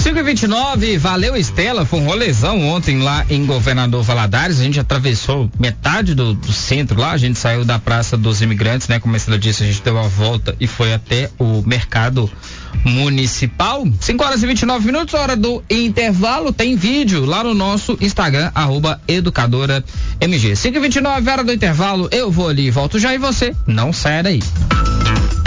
5h29, valeu Estela, foi um rolezão ontem lá em Governador Valadares, a gente atravessou metade do centro lá, a gente saiu da Praça dos Imigrantes, né, como a Estela disse, a gente deu a volta e foi até o mercado municipal. 5h29, hora do intervalo, tem vídeo lá no nosso Instagram, @educadoramg. 5h29, hora do intervalo, eu vou ali e volto já e você não sai daí.